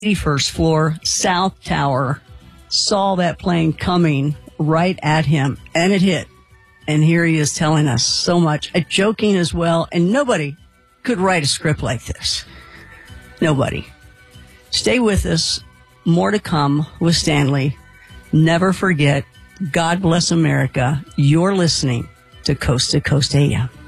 81st floor, South Tower, saw that plane coming right at him, and it hit. And here he is telling us so much, joking as well, and nobody could write a script like this. Nobody. Stay with us. More to come with Stanley. Never forget, God bless America. You're listening to Coast AM.